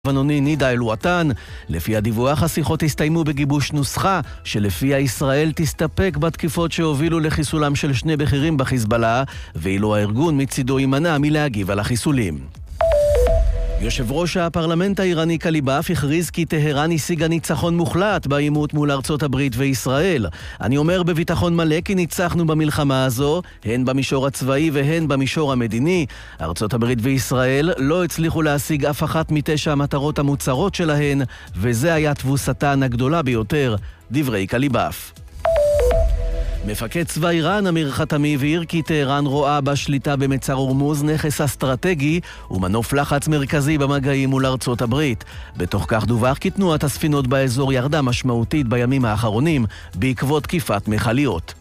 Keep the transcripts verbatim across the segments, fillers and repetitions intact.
לבנוני נידה אל-וואטן. לפי הדיווח, השיחות הסתיימו בגיבוש נוסחה שלפיה ישראל תסתפק בתקיפות שהובילו לחיסולם של שני בכירים בחיזבאללה, ואילו הארגון מצידו יימנע מלהגיב על החיסולים. יושב ראש הפרלמנט האיראני קליבאף הכריז כי טהרן השיגה ניצחון מוחלט בעימות מול ארצות הברית וישראל. אני אומר בביטחון מלא כי ניצחנו במלחמה הזו, הן במישור הצבאי והן במישור המדיני. ארצות הברית וישראל לא הצליחו להשיג אף אחת מתשע המטרות המוצהרות שלהן, וזה היה תבוסתן הגדולה ביותר. דברי קליבאף. מפקד צבא איראן אמיר חתמי הבהיר כי טהרן רואה בשליטה במצר הורמוז נכס אסטרטגי ומנוף לחץ מרכזי במגעים מול ארצות הברית. בתוך כך דווח כי תנועת הספינות באזור ירדה משמעותית בימים האחרונים בעקבות תקיפת מכליות.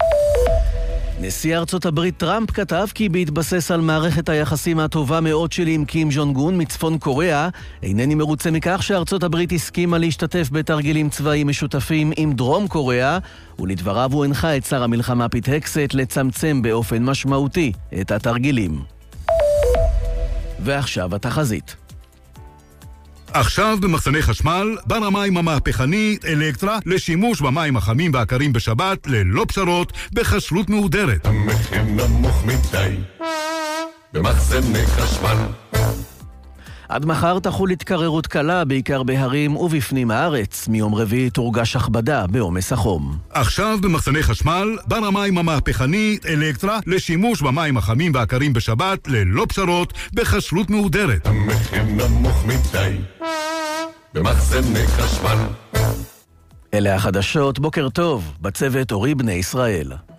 נשיא ארצות הברית טראמפ כתב כי בהתבסס על מערכת היחסים הטובה מאוד שלי עם קים ז'ונג און מצפון קוריאה, אינני מרוצה מכך שארצות הברית הסכימה להשתתף בתרגילים צבאיים משותפים עם דרום קוריאה, ולדבריו הוא הנחה את שר המלחמה פיט הקסט לצמצם באופן משמעותי את התרגילים. ועכשיו התחזית. עכשיו במחסני חשמל, בר המים המהפכני אלקטרה לשימוש במים החמים והקרים בשבת ללא פשרות בכשרות מהודרת. המחיר נמוך מדי במחסני חשמל. עד מחר תחול התקררות קלה בעיקר בהרים ובפנים הארץ. מיום רביעי תורגש הכבדה בעומס החום. עכשיו במחסני חשמל, בר המים המהפכני אלקטרה לשימוש במים החמים והקרים בשבת ללא פשרות בכשרות מהודרת. המחיר נמוך מדי במחסני חשמל. אלה החדשות, בוקר טוב, בצוות אורי בני ישראל.